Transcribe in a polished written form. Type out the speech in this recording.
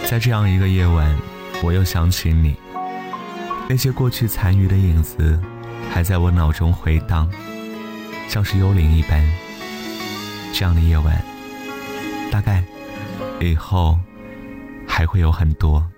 在这样一个夜晚，我又想起你，那些过去残余的影子还在我脑中回荡，像是幽灵一般。这样的夜晚，大概以后还会有很多。